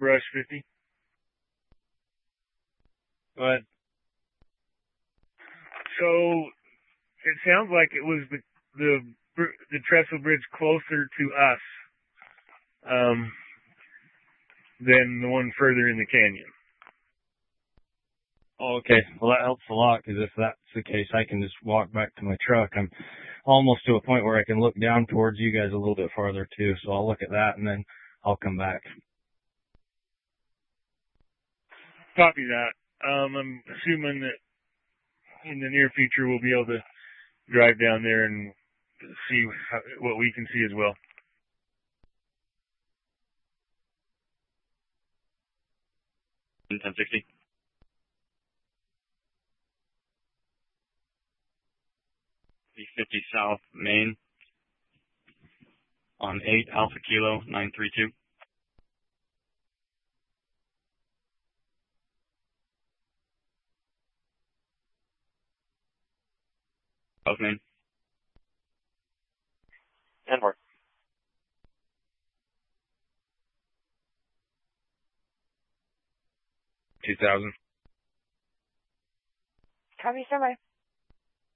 brush 50. But so it sounds like it was the trestle bridge closer to us than the one further in the canyon. Oh, okay. Well, that helps a lot, because if that's the case, I can just walk back to my truck. I'm almost to a point where I can look down towards you guys a little bit farther too. So I'll look at that and then I'll come back. Copy that. I'm assuming that in the near future we'll be able to drive down there and see what we can see as well. In 1060. B50 South Main on 8 Alpha Kilo 932. South Main. And more. 2000. Copy, standby.